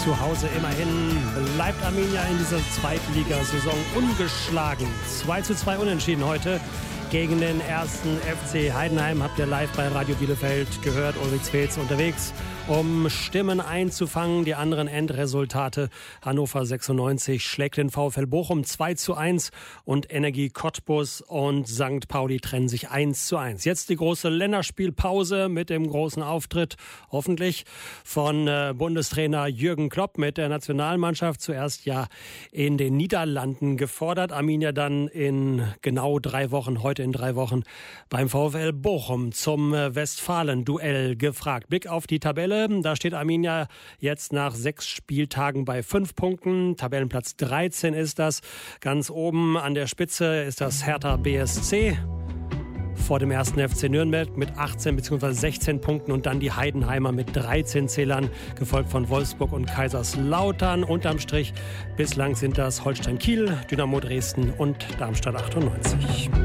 zu Hause immerhin bleibt Arminia in dieser Zweitligasaison ungeschlagen. 2:2 unentschieden heute gegen den ersten FC Heidenheim. Habt ihr live bei Radio Bielefeld gehört. Ulrich Zwetz unterwegs, um Stimmen einzufangen. Die anderen Endresultate: Hannover 96 schlägt den VfL Bochum 2:1 und Energie Cottbus und St. Pauli trennen sich 1:1. Jetzt die große Länderspielpause mit dem großen Auftritt, hoffentlich, von Bundestrainer Jürgen Klopp mit der Nationalmannschaft. Zuerst ja in den Niederlanden gefordert. Arminia dann in genau 3 Wochen, heute in 3 Wochen, beim VfL Bochum zum Westfalen-Duell gefragt. Blick auf die Tabelle. Da steht Arminia jetzt nach 6 Spieltagen bei 5 Punkten. Tabellenplatz 13 ist das. Ganz oben an der Spitze ist das Hertha BSC. Vor dem ersten FC Nürnberg mit 18 bzw. 16 Punkten und dann die Heidenheimer mit 13 Zählern, gefolgt von Wolfsburg und Kaiserslautern. Unterm Strich bislang sind das Holstein Kiel, Dynamo Dresden und Darmstadt 98.